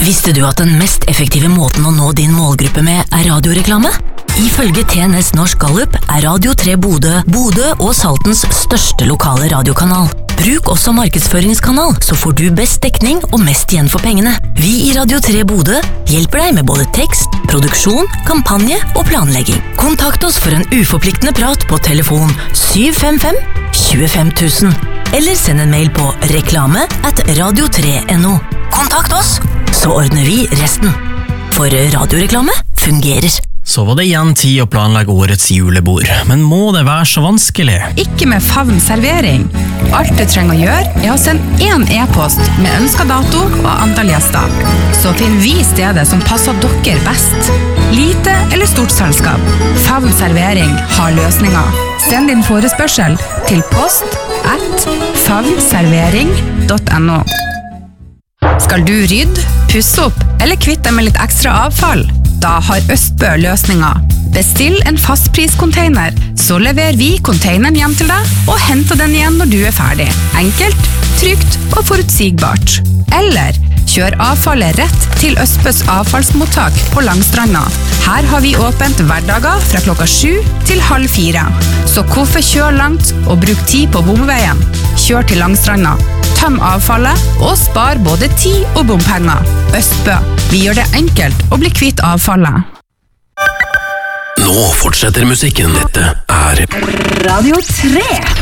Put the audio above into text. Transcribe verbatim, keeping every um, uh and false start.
Visste du at den mest effektive måten å nå din målgruppe med er radioreklame? Ifølge T N S Norsk Gallup er Radio tre Bodø, Bodø og Saltens største lokale radiokanal. Bruk også markedsføringskanal, så får du best dekning og mest igjen for pengene. Vi i Radio tre Bodø hjelper deg med både tekst, produksjon, kampanje og planlegging. Kontakt oss for en uforpliktende prat på telefon syv fem fem to fem tusen, eller send en mail på reklame at radio tre punktum no. Kontakt oss, så ordner vi resten. For radioreklame fungerer. Så var det igjen tid å planlegge årets julebord, men må det være så vanskelig? Ikke med Favn servering. Alt du trenger å gjøre er å sende en e-post med ønsket dato og antall gjester. Så finner vi stedet som passer dere best. Lite eller stort selskap. Favn servering har løsninger. Send din forespørsel til post at favnservering punktum no. Skal du rydde, pusse opp eller kvitte med litt ekstra avfall? Da har Østbø løsninger. Bestill en fastpriscontainer, så leverer vi containeren hjem til deg og henter den igjen når du er ferdig. Enkelt, trygt og forutsigbart. Eller kjør avfallet rett til Østbøs avfallsmottak på Langstranda. Her har vi åpent hverdager fra klokka sju til halv fire. Så hvorfor kjør langt og bruk tid på bomveien? Kjør til Langstranda. Tøm avfallet og spar både tid og bompenger. Østbø, vi gjør det enkelt å bli kvitt avfallet. Nå fortsetter musikken. Dette er Radio tre.